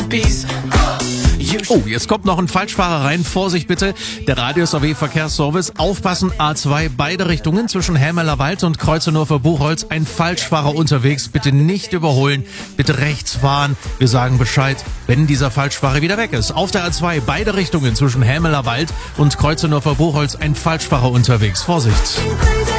Oh, jetzt kommt noch ein Falschfahrer rein. Vorsicht bitte, der Radius AW Verkehrsservice. Aufpassen, A2, beide Richtungen zwischen Hämerlerwald und Kreuzenurfer-Buchholz. Ein Falschfahrer unterwegs, bitte nicht überholen, bitte rechts fahren. Wir sagen Bescheid, wenn dieser Falschfahrer wieder weg ist. Auf der A2, beide Richtungen zwischen Hämerlerwald und Kreuzenurfer-Buchholz, ein Falschfahrer unterwegs. Vorsicht!